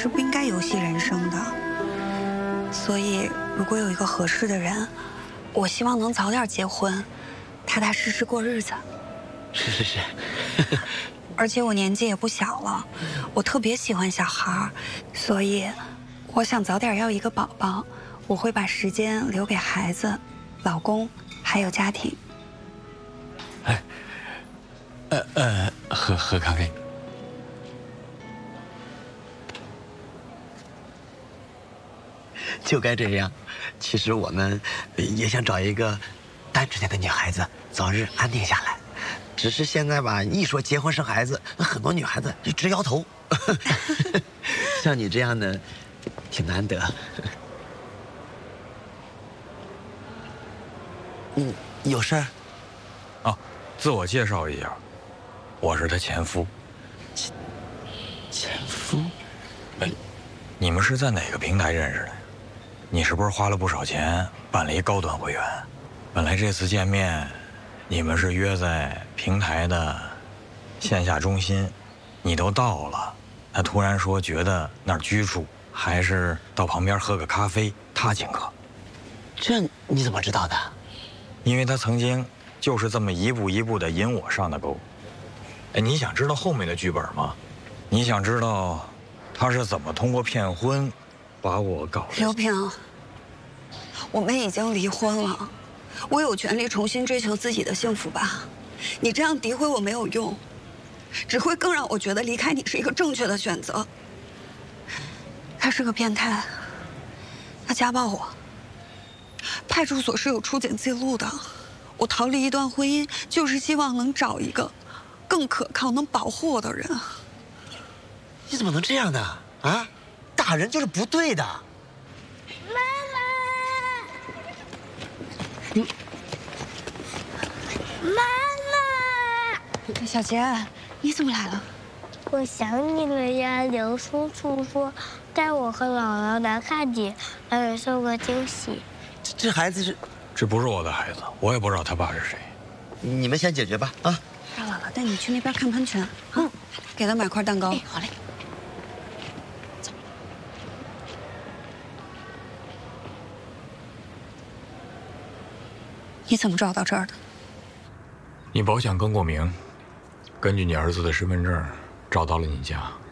是不应该游戏人生的。所以，如果有一个合适的人，我希望能早点结婚，踏踏实实过日子。 是。 而且我年纪也不小了，我特别喜欢小孩，所以我想早点要一个宝宝。我会把时间留给孩子、老公还有家庭。 哎，喝咖啡。就该这样。其实我们也想找一个单纯点的女孩子，早日安定下来。只是现在吧，一说结婚生孩子，很多女孩子就直摇头。像你这样的，挺难得。有事儿？ 啊，自我介绍一下，我是他前夫。 前夫？ 哎，你们是在哪个平台认识的？你是不是花了不少钱办了一高端会员？本来这次见面，你们是约在平台的线下中心，你都到了，他突然说觉得那儿拘束，还是到旁边喝个咖啡，他请客。 这你怎么知道的？ 因为他曾经就是这么一步一步地引我上的钩。哎，你想知道后面的剧本吗？你想知道他是怎么通过骗婚把我搞的？ 刘平，我们已经离婚了，我有权利重新追求自己的幸福吧？你这样诋毁我没有用，只会更让我觉得离开你是一个正确的选择。他是个变态，他家暴我。派出所是有出警记录的，我逃离一段婚姻，就是希望能找一个更可靠、能保护我的人。 你怎么能这样呢？啊，打人就是不对的。 妈妈， 小杰，你怎么来了？ 我想你了呀。刘叔叔说带我和姥姥来看你，还有送个惊喜。 这孩子是， 这不是我的孩子，我也不知道他爸是谁。 你们先解决吧啊！ 让姥姥带你去那边看喷泉。给他买块蛋糕。 哎，好嘞。 你怎么找到这儿的？ 你保险更过名，根据你儿子的身份证找到了你家。